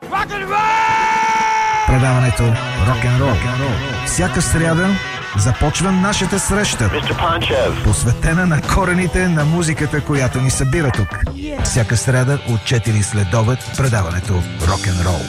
Предаването Рок-н-рол. Всяка сряда започва нашата среща, посветена на корените на музиката, която ни събира тук. Всяка сряда от 4 следобед предаването Рок-н-рол.